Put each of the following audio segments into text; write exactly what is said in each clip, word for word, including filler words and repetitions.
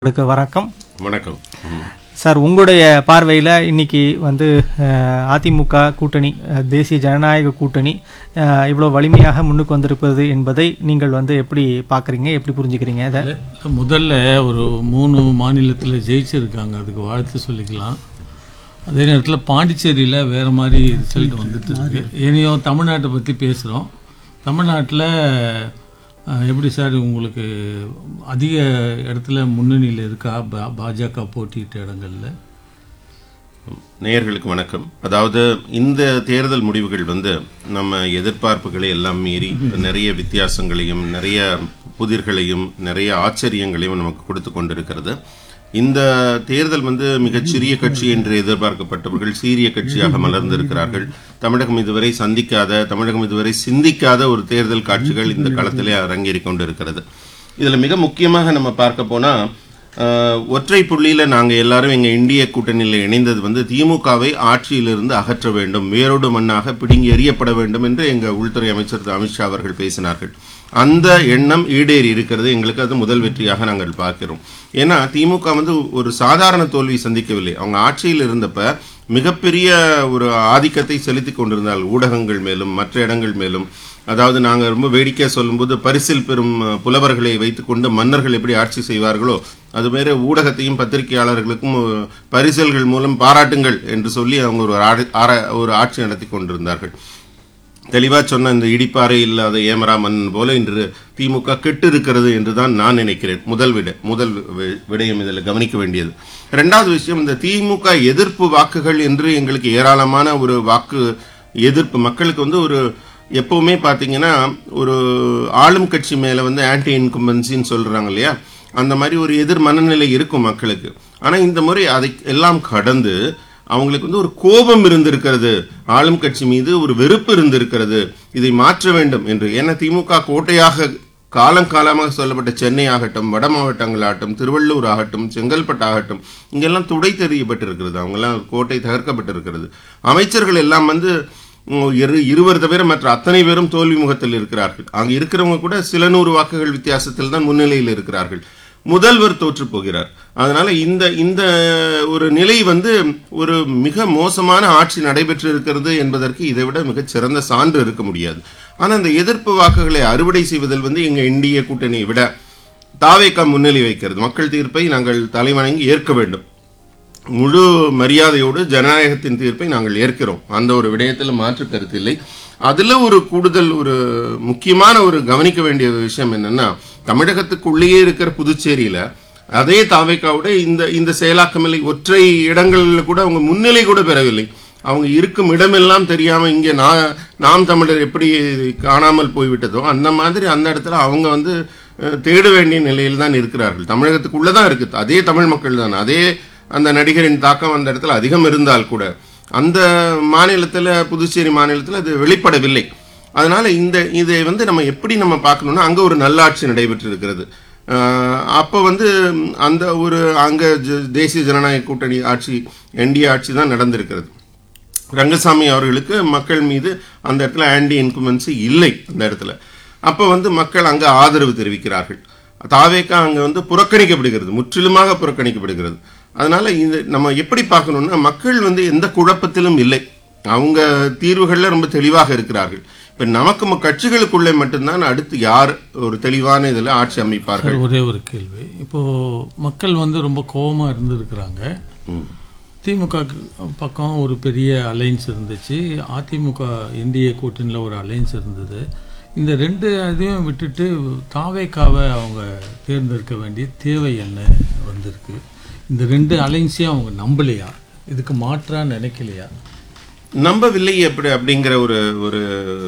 உங்களுக்கு வணக்கம். வணக்கம் சார், உங்களுடைய பார்வையில் இன்னைக்கு வந்து அஹ், அதிமுக கூட்டணி, அஹ், தேசிய ஜனநாயக கூட்டணி அஹ், இவ்வளோ வலிமையாக முன்னுக்கு வந்திருப்பது என்பதை நீங்கள் வந்து எப்படி பார்க்குறீங்க, எப்படி புரிஞ்சுக்கிறீங்க இதை? முதல்ல ஒரு மூணு மாநிலத்தில் ஜெயிச்சிருக்காங்க, அதுக்கு வாழ்த்து சொல்லிக்கலாம். அதே நேரத்தில் பாண்டிச்சேரியில் வேறு மாதிரி ரிசல்ட் வந்துட்டு இருக்கு. இனியும் தமிழ்நாட்டை பற்றி பேசுகிறோம். தமிழ்நாட்டில் அஹ், எப்படி சார் உங்களுக்கு அதிக இடத்துல முன்னணியில் இருக்கா பா பாஜக போட்டியிட்ட இடங்கள்ல? நேயர்களுக்கு வணக்கம். அதாவது இந்த தேர்தல் முடிவுகள் வந்து நம்ம எதிர்பார்ப்புகளை எல்லாம் மீறி நிறைய வித்தியாசங்களையும் நிறைய புதிர்களையும் நிறைய ஆச்சரியங்களையும் நமக்கு கொடுத்து கொண்டிருக்கிறது. இந்த தேர்தல் வந்து மிகச்சிறிய கட்சி என்று எதிர்பார்க்கப்பட்டவர்கள் சீரிய கட்சியாக மலர்ந்திருக்கிறார்கள். தமிழகம் இதுவரை சந்திக்காத, தமிழகம் இதுவரை சிந்திக்காத ஒரு தேர்தல் காட்சிகள் இந்த களத்திலே அரங்கேறி கொண்டிருக்கிறது. இதுல மிக முக்கியமாக நம்ம பார்க்க போனா ஒற்றை புள்ளியில நாங்க எல்லாரும் எங்க இந்திய கூட்டணியில் இணைந்தது வந்து திமுகவை ஆட்சியிலிருந்து அகற்ற வேண்டும், வேரோடு மண்ணாக பிடுங்கி எறியப்பட வேண்டும் என்று எங்க உள்துறை அமைச்சர் திரு அமித்ஷா அவர்கள் பேசினார்கள். அந்த எண்ணம் ஈடேறி இருக்கிறது. எங்களுக்கு அது முதல் வெற்றியாக நாங்கள் பார்க்கிறோம். ஏன்னா திமுக வந்து ஒரு சாதாரண தோல்வி சந்திக்கவில்லை. அவங்க ஆட்சியில் இருந்தப்ப மிகப்பெரிய ஒரு ஆதிக்கத்தை செலுத்தி கொண்டிருந்தால் ஊடகங்கள் மேலும் மற்ற இடங்கள் மேலும். அதாவது நாங்கள் ரொம்ப வேடிக்கையாக சொல்லும்போது பரிசில் பெறும் புலவர்களை வைத்துக்கொண்டு மன்னர்கள் எப்படி ஆட்சி செய்வார்களோ அது மாரி ஊடகத்தையும் பத்திரிகையாளர்களுக்கும் பரிசல்கள் மூலம் பாராட்டுங்கள் என்று சொல்லி அவங்க ஒரு ஒரு ஆட்சி நடத்தி கொண்டிருந்தார்கள். தெளிவாக சொன்ன இந்த இடிப்பாறை இல்லாத ஏமரா மன்னன் போல இன்று திமுக கெட்டு இருக்கிறது என்றுதான் நான் நினைக்கிறேன். முதல் விட முதல் விடயம் இதில் கவனிக்க வேண்டியது. இரண்டாவது விஷயம், இந்த திமுக எதிர்ப்பு வாக்குகள் என்று எங்களுக்கு ஏராளமான ஒரு வாக்கு எதிர்ப்பு மக்களுக்கு வந்து ஒரு எப்பவுமே பார்த்தீங்கன்னா ஒரு ஆளும் கட்சி மேலே வந்து ஆன்டி இன்கம்பன்சின்னு சொல்றாங்க இல்லையா, அந்த மாதிரி ஒரு எதிர் மனநிலை இருக்கும் மக்களுக்கு. ஆனால் இந்த முறை அதை எல்லாம் கடந்து அவங்களுக்கு வந்து ஒரு கோபம் இருந்திருக்கிறது, ஆளும் கட்சி மீது ஒரு வெறுப்பு இருந்திருக்கிறது, இதை மாற்ற வேண்டும் என்று. ஏன்னா திமுக கோட்டையாக காலம் காலமாக சொல்லப்பட்ட சென்னை ஆகட்டும், வட மாவட்டங்கள் ஆகட்டும், திருவள்ளூர் ஆகட்டும், செங்கல்பட்டு ஆகட்டும், இங்கெல்லாம் துடை தெரியப்பட்டிருக்கிறது. அவங்கெல்லாம் கோட்டை தகர்க்கப்பட்டிருக்கிறது. அமைச்சர்கள் எல்லாம் வந்து இருவர் தவிர மற்ற அத்தனை பேரும் தோல்வி முகத்தில் இருக்கிறார்கள். அங்கே இருக்கிறவங்க கூட சில நூறு வாக்குகள் வித்தியாசத்தில் தான் முன்னிலையில் இருக்கிறார்கள். முதல்வர் தோற்று போகிறார். அதனால இந்த இந்த ஒரு நிலை வந்து ஒரு மிக மோசமான ஆட்சி நடைபெற்று இருக்கிறது என்பதற்கு இதை விட மிகச் சிறந்த சான்று இருக்க முடியாது. ஆனால் இந்த எதிர்ப்பு வாக்குகளை அறுவடை செய்வதில் வந்து எங்க இந்திய கூட்டணியை விட தாவேகா முன்னிலை வைக்கிறது. மக்கள் தீர்ப்பை நாங்கள் தலைவணங்கி ஏற்க வேண்டும். முழு மரியாதையோடு ஜனநாயகத்தின் தீர்ப்பை நாங்கள் ஏற்கிறோம். அந்த ஒரு விடயத்தில் மாற்று கருத்து இல்லை. அதுல ஒரு கூடுதல் ஒரு முக்கியமான ஒரு கவனிக்க வேண்டிய விஷயம் என்னன்னா, தமிழகத்துக்குள்ளேயே இருக்கிற புதுச்சேரியில அதே தாவேக்காவோட இந்த இந்த செயலாக்கமில்லை. ஒற்றை இடங்களில் கூட அவங்க முன்னிலை கூட பெறவில்லை. அவங்க இருக்கும் இடமெல்லாம் தெரியாம இங்கே நான் நாம் தமிழர் எப்படி காணாமல் போய்விட்டதோ அந்த மாதிரி அந்த இடத்துல அவங்க வந்து தேட வேண்டிய நிலையில் தான் இருக்கிறார்கள். தமிழகத்துக்குள்ளதான் இருக்கு, அதே தமிழ் மக்கள் தான், அதே அந்த நடிகரின் தாக்கம் அந்த இடத்துல அதிகம் இருந்தால் கூட அந்த மாநிலத்தில், புதுச்சேரி மாநிலத்தில் அது வெளிப்படவில்லை. அதனால இந்த இதை வந்து நம்ம எப்படி நம்ம பார்க்கணும்னா, அங்கே ஒரு நல்லாட்சி நடைபெற்று இருக்கிறது. அப்போ வந்து அந்த ஒரு அங்கே தேசிய ஜனநாயக கூட்டணி ஆட்சி, என்டிஏ ஆட்சி தான் நடந்திருக்கிறது. ரங்கசாமி அவர்களுக்கு மக்கள் மீது அந்த இடத்துல ஆன்டி இன்குமென்சி இல்லை. அந்த இடத்துல அப்போ வந்து மக்கள் அங்கே ஆதரவு தெரிவிக்கிறார்கள். தாவேக்கா அங்கே வந்து புறக்கணிக்கப்படுகிறது, முற்றிலுமாக புறக்கணிக்கப்படுகிறது. அதனால இந்த நம்ம எப்படி பார்க்கணும்னா, மக்கள் வந்து எந்த குழப்பத்திலும் இல்லை, அவங்க தீர்வுகள்ல ரொம்ப தெளிவாக இருக்கிறார்கள். இப்ப நமக்கு கட்சிகளுக்குள்ளே மட்டும்தான் அடுத்து யார் ஒரு தெளிவான இதுல ஆட்சி அமைப்பார்கள். ஒரே ஒரு கேள்வி, இப்போ மக்கள் வந்து ரொம்ப கோபமா இருந்திருக்கிறாங்க. திமுக பக்கம் ஒரு பெரிய அலைன்ஸ் இருந்துச்சு, அதிமுக என்டிஏ கூட்டணியில் ஒரு அலைன்ஸ் இருந்தது. இந்த ரெண்டு இதையும் விட்டுட்டு தாவேக்காவை அவங்க தேர்ந்தெடுக்க வேண்டிய தேவை என்ன வந்திருக்கு? இந்த ரெண்டு அலைன்ஸையும் அவங்க நம்பலையா, இதுக்கு மாற்றா நினைக்கலையா? நம்பவில்லை எப்படி அப்படிங்கிற ஒரு ஒரு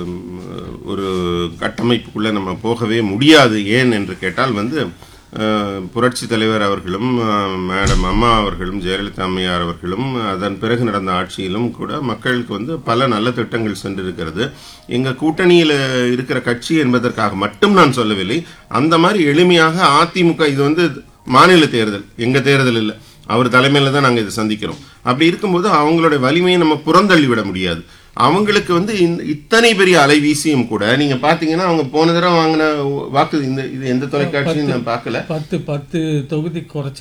ஒரு கட்டமைப்புக்குள்ள நம்ம போகவே முடியாது. ஏன் என்று கேட்டால் வந்து புரட்சி தலைவர் அவர்களும் மேடம் அம்மா அவர்களும் ஜெயலலிதா அம்மையார் அவர்களும் அதன் பிறகு நடந்த ஆட்சியிலும் கூட மக்களுக்கு வந்து பல நல்ல திட்டங்கள் சென்றிருக்கிறது. எங்க கூட்டணியில் இருக்கிற கட்சி என்பதற்காக மட்டும் நான் சொல்லவில்லை. அந்த மாதிரி எளிமையாக அதிமுக, இது வந்து மாநில தேர்தல், எங்க தேர்தல் இல்லை, அவர் தலைமையில தான் நாங்கள் இதை சந்திக்கிறோம். அப்படி இருக்கும்போது அவங்களுடைய வலிமையை நம்ம புறந்தள்ளி விட முடியாது. அவங்களுக்கு வந்து இத்தனை பெரிய அலைவீசியும் கூட நீங்க பாத்தீங்கன்னா அவங்க போன தடவை வாங்கின வாக்கு இந்த இது எந்த தொலைக்காட்சியும் நான் பார்க்கல, பத்து பத்து தொகுதி குறைச்சு